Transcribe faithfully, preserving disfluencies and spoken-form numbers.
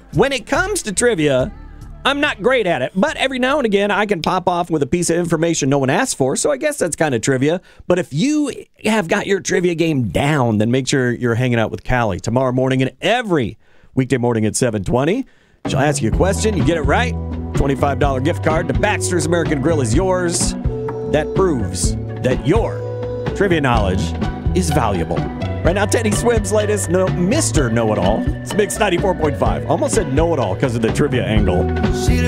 when it comes to trivia, I'm not great at it, but every now and again I can pop off with a piece of information no one asked for, so I guess that's kind of trivia. But if you have got your trivia game down, then make sure you're hanging out with Callie tomorrow morning and every weekday morning at seven twenty. She'll ask you a question, you get it right, twenty-five dollars gift card to Baxter's American Grill is yours. That proves that your trivia knowledge is valuable. Right now, Teddy Swimm's latest no, Mister Know-It-All. It's Mix ninety-four point five. Almost said know-it-all because of the trivia angle.